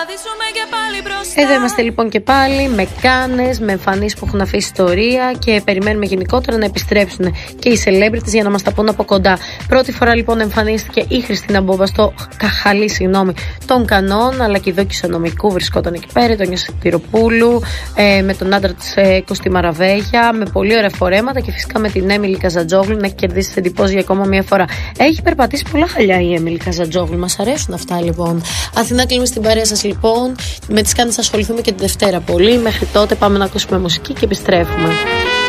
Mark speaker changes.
Speaker 1: Εδώ είμαστε λοιπόν και πάλι με κάνες, με εμφανίσεις που έχουν αφήσει ιστορία και περιμένουμε γενικότερα να επιστρέψουν και οι celebrities για να μας τα πούν από κοντά. Πρώτη φορά λοιπόν εμφανίστηκε η Χριστίνα Μπόμπα στο Καχαλί, των Κανών, αλλά και η Δόκη Σονομικού βρισκόταν εκεί πέρα, τον Σωτηροπούλου, με τον άντρα της Κωστή Μαραβέγια, με πολύ ωραία φορέματα και φυσικά με την Έμιλη Καζαντζόγλου να έχει κερδίσει τις εντυπώσεις για ακόμα μια φορά. Έχει περπατήσει πολλά χαλιά η Έμιλη Καζαντζόγλου, μας αρέσουν αυτά λοιπόν. Αθηνά, κλείνουμε στην παρέα σας λοιπόν. Με τις κάνεις θα ασχοληθούμε και τη Δευτέρα πολύ. Μέχρι τότε πάμε να ακούσουμε μουσική και επιστρέφουμε.